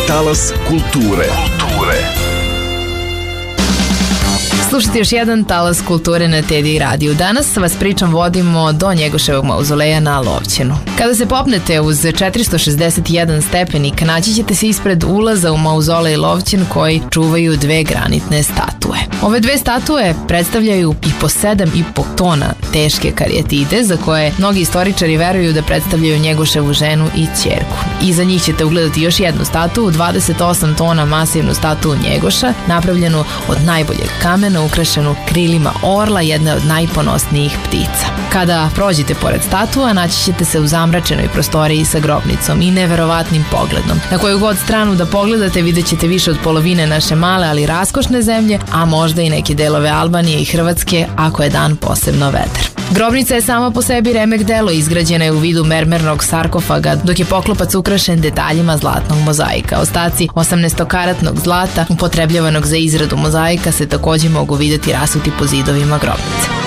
Talas kulture. Slušajte još jedan talas kulture na TDI radiju. Danas vas pričam vodimo do Njegoševog mauzoleja na Lovćenu. Kada se popnete uz 461 stepenik, naći ćete se ispred ulaza u mauzolej Lovćen koji čuvaju dve granitne statue. Ove dve statue predstavljaju i po 7,5 tona teške karijetide za koje mnogi istoričari veruju da predstavljaju Njegoševu ženu i ćerku. Iza njih ćete ugledati još jednu statu, 28 tona masivnu statu Njegoša, napravljenu od najboljeg kamena, ukrašenu krilima orla, jedne od najponosnijih ptica. Kada prođete pored statua, naći ćete se u zamračenoj prostoriji sa grobnicom i neverovatnim pogledom. Na koju god stranu da pogledate, vidjet ćete više od polovine naše male, ali raskošne zemlje, a možda i neke delove Albanije i Hrvatske, ako je dan posebno vedar. Grobnica je sama po sebi remek delo, izgrađena je u vidu mermernog sarkofaga, dok je poklopac ukrašen detaljima zlatnog mozaika. Ostaci 18-karatnog zlata, upotrebljavanog za izradu mozaika, se takođe mogu videti rasuti po zidovima grobnice.